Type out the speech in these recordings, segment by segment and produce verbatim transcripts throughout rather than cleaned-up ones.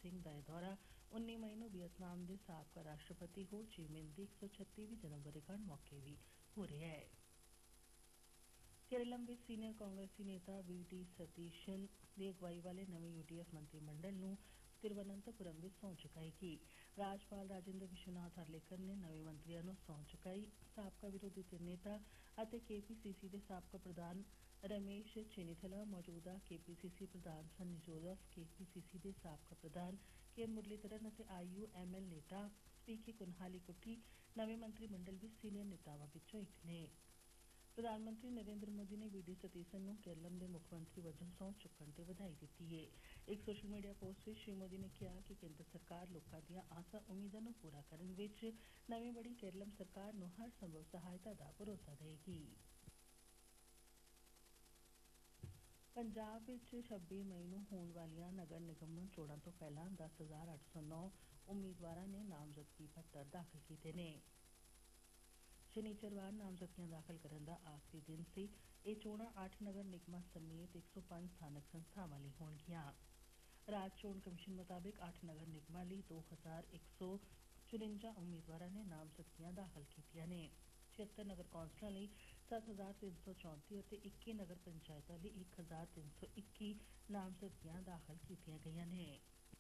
सिंह दा दौरा उन्नी मई नूं वियतनाम दे साबका राष्ट्रपति हो ची मिन दी एक सौ छत्तीवीं जन्म वर्षगांठ मौके भी हो रहा है। केरलम विच सीनियर कांग्रेसी नेता वी डी सतीशन दी अगवाई वाले नवे यूडीएफ मंत्रिमंडल नूं तिरुवनंतपुरम विच सौं चुकाई गई। राज्यपाल राजेंद्र विश्वनाथ हरलेकर ने नवे मंत्रियां नूं सौं चुकाई। साबका विरोधी धिर नेता अते केपीसीसी दे साबका प्रधान रमेश चेन्निथला, मौजूदा केपीसीसी प्रधान सन्नी जोसफ, केपीसीसी दे साबका प्रधान के मुरलीधरन अते आईयूएमएल नेता पी के कुनहालीकुट्टी नवे मंत्रिमंडल विच सीनियर नेतावां विचों इक ने। प्रधानमंत्री नरेंद्र मोदी ने वी डी सतीशन नूं केरलम दे मुक्खमंत्री वजों सौं चुक्कण ते वधाई दित्ती है। एक social media post which Shri Modi ने कहा कि केंद्र सरकार लोकां दियां आसां उम्मीदां नूं पूरा करन विच नवीं बड़ी केरलम सरकार नूं हर संभव सहायता दा भरोसा देगी। पंजाब विच छब्बी मई नूं होण वालियां नगर निगम चोणां तो पहलां दस हजार अठ सौ नौ उम्मीदवारां ने नामजदगी पत्र दाखल कीते ने। शनिचरवार नामजदगियां दाखल करन दा आखिरी दिन सी। एह चोणां अठ नगर निगमां समेत एक सौ पांच स्थानक संस्थावां लई होणगियां। राज चोण कमिशन मुताबिक अठ नगर निगमां लई दो हजार एक सौ चुरंजा उम्मीदवारां ने नामजदगियां दाखल कीतियां ने। छिहत्तर नगर कौंसलां लई सत्त हजार तीन सौ चौंती अते इक्की नगर पंचायतां लई एक हजार तीन सौ इक्की नामजदगियां दाखल कीतियां गईयां ने।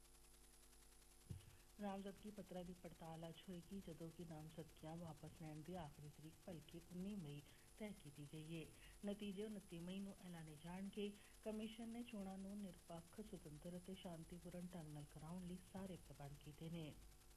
नामजदगी पत्रा दी पड़ताल अज्ज होएगी, जदों कि नामजदगियां वापस लैण दी आखिरी तरीक भलके उन्नी मई तय कीती गई है। नतीजे उनती मई नूं ऐलाने जाणगे। कमिशन ने चोणां नूं निरपक्ख, सुतंत्र अते शांतिपूर्ण ढंग नाल कराउण लई सारे प्रबंध कीते ने।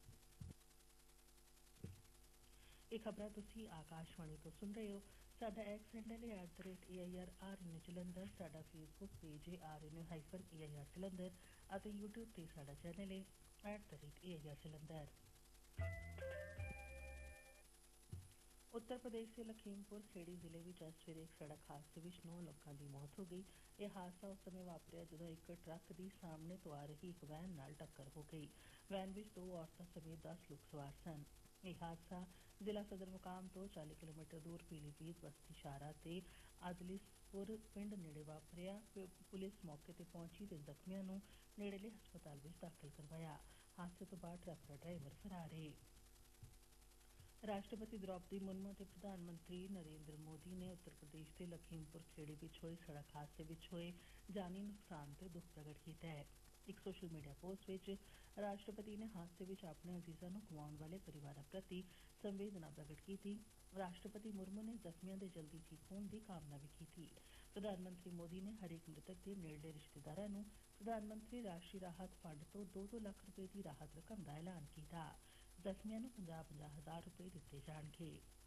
ਇਹ ਖਬਰਾਂ ਤੁਸੀਂ ਆਕਾਸ਼ਵਾਣੀ ਤੋਂ ਸੁਣ ਰਹੇ ਹੋ। ਸਾਡਾ ਐਕਸ ਹੈਂਡਲ ਹੈ at the rate A I R R ਐਨ ਜਲੰਧਰ। ਸਾਡਾ ਫੇਸਬੁੱਕ ਪੇਜ ਹੈ R N hyphen A I R Jalandhar ਅਤੇ ਯੂਟਿਊਬ ਤੇ ਸਾਡਾ ਚੈਨਲ ਹੈ at the rate A I R Jalandhar. Uttar Pradesh के लखीमपुर खेड़ी जिले में अज सवेरे एक सड़क हादसे में नौ लोगों की मौत हो गई। यह हादसा उस समय वापरिया जदों एक ट्रक की सामने तो आ रही एक वैन नाल टक्कर हो गई। वैन में दो औरतों समेत दस लोग सवार सन। यह हादसा जिला सदर मुकाम तो चालीस किलोमीटर दूर पीलीभीत बस्ती शारा ते आदलिसपुर पिंड नेड़े वापरिया। पुलिस मौके पर पहुंची ते जख्मियों नूं नेड़ले हस्पताल में दाखिल करवाया। हादसे तो बाद ट्रक का ड्राइवर फरार है। राष्ट्रपति द्रौपदी मुर्मू ते प्रधानमंत्री नरेंद्र मोदी ने उत्तर प्रदेश के लखीमपुर खेड़ी विच होए सड़क हादसे विच होए जानी नुकसान ते दुख प्रगट किया है। एक सोशल मीडिया पोस्ट विच राष्ट्रपति ने हादसे विच अपने अजीजां नूं गवाउण वाले परिवारां प्रति संवेदना प्रगट की। राष्ट्रपति मुर्मू ने जख्मियों के जल्दी ठीक होने की कामना भी की। प्रधानमंत्री मोदी ने हरेक मृतक के नेड़ले रिश्तेदारां नूं प्रधानमंत्री राष्ट्रीय राहत फंड तो दो दो लाख रुपए की राहत रकम का ऐलान किया। जख्मियों नूं पंजाह पंजाह हजार रुपए दिते जाणगे।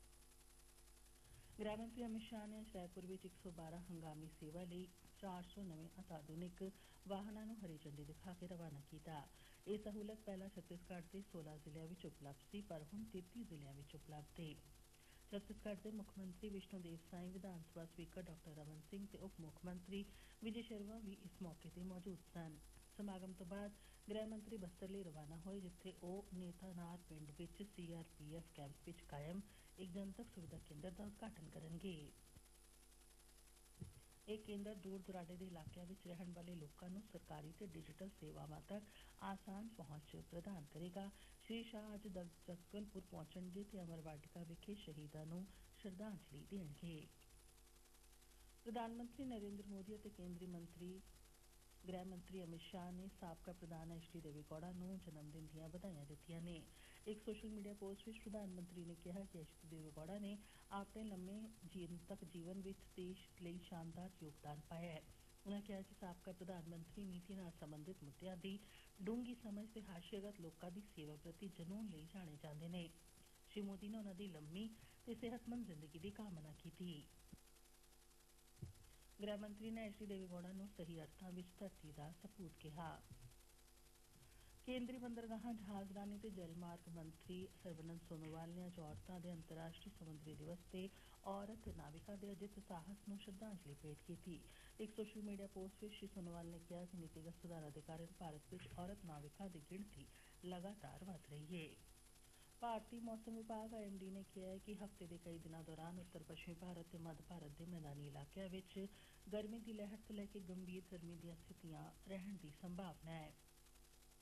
गृह मंत्री अमित शाह ने अज रायपुर में एक सौ बारह हंगामी सेवा लई चार सौ नवे अत्याधुनिक वाहनों नूं हरी झंडी दिखा के रवाना किया। यह सहूलत पहला छत्तीसगढ़ के सोलह जिलों में उपलब्ध सी, पर हुण तैंती जिलों में उपलब्ध है। छत्तीसगढ़ के मुख्यमंत्री विष्णुदेव साई, विधानसभा स्पीकर डॉक्टर रमन सिंह ते उप मुख्यमंत्री विजय शर्मा भी इस मौके पर मौजूद सन। समागम तो बाद गृह मंत्री बस्तर लिए रवाना होए, जिथे ओ नेतानार पिंड विच C R P F camp विच कायम एक जनतक सुविधा केंद्र का उद्घाटन करेंगे। एक केंद्र दूर दुराडे के इलाकों में रहने वाले लोगों को सरकारी ते डिजिटल सेवावां तक आसान पहुंच प्रदान करेगा। श्री शाह अज जगलपुर पहुंचणगे ते अमर वाटिका विखे शहीदां नूं श्रद्धांजलि देणगे। प्रधानमंत्री नरेंद्र मोदी और केंद्रीय मंत्री गृह मंत्री अमित शाह ने साबका प्रधान एच डी देवेगौड़ा नूं जन्मदिन दीआं बधाइयां दित्तियां ने। एक सोशल मीडिया पोस्ट में प्रधानमंत्री ने कहा कि एच डी देवेगौड़ा ने अपने लम्मे जीनतक जीवन में देश लई शानदार योगदान पाया है। उन्होंने कहा कि साबका प्रधानमंत्री नीति नाल संबंधित मुद्दों की डूंगी समझ ते हाशियागत लोगों की सेवा प्रति जनून लई जाने जाते हैं। श्री मोदी ने उन्होंने लम्मी ते सेहतमंद जिंदगी की कामना की। गृह मंत्री ने एच डी देवेगौड़ा नूं सही अर्थां विच धरती दा सपूत कहा। केंद्रीय बंदरगाह जहाजरानी ते जलमार्ग मंत्री सर्बानंद सोनोवाल ने अज औरतां दे अंतर्राष्ट्रीय समुद्री दिवस ते औरत नाविका दे अजित साहस नूं श्रद्धांजलि भेंट की। एक सोशल मीडिया पोस्ट में श्री सोनोवाल ने कहा कि नीतिगत सुधारां दे कारण भारत विच औरत नाविका की गिणती लगातार वध रही है। भारतीय मौसम विभाग आई एम डी ने कहा है कि हफ्ते के कई दिनों दौरान उत्तर पश्चिमी भारत ते मध्य भारत के मैदानी इलाकों में गर्मी की लहर तो लैके गंभीर गर्मी दी स्थितियां रहने की संभावना है।